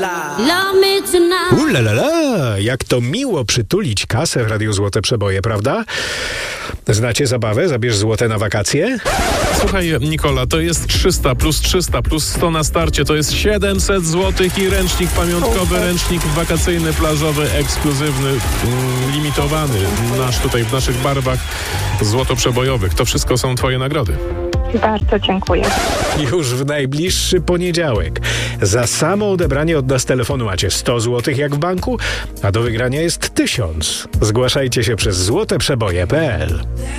La, jak to miło przytulić kasę w Radiu Złote Przeboje, prawda? Znacie zabawę? Zabierz złote na wakacje? Słuchaj, Nikola, to jest 300 plus 300 plus 100 na starcie, to jest 700 złotych i ręcznik pamiątkowy, ręcznik wakacyjny, plażowy, ekskluzywny, limitowany, nasz tutaj w naszych barwach złotoprzebojowych. To wszystko są twoje nagrody. Bardzo dziękuję. Już w najbliższy poniedziałek. Za samo odebranie od nas telefonu macie 100 złotych jak w banku, a do wygrania jest 1000. Zgłaszajcie się przez złoteprzeboje.pl.